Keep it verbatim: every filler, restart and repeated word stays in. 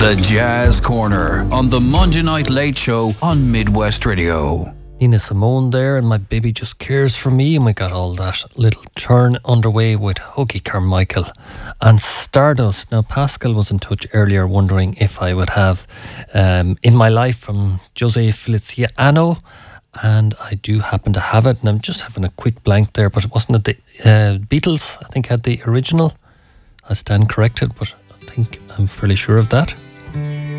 The Jazz Corner on the Monday Night Late Show on Midwest Radio. Nina Simone there, and My Baby Just Cares For Me, and we got all that little turn underway with Hoagie Carmichael and Stardust. Now, Pascal was in touch earlier wondering if I would have um, In My Life from Jose Feliciano, and I do happen to have it, and I'm just having a quick blank there, but it wasn't it the uh, Beatles, I think, had the original. I stand corrected, but I think I'm fairly sure of that.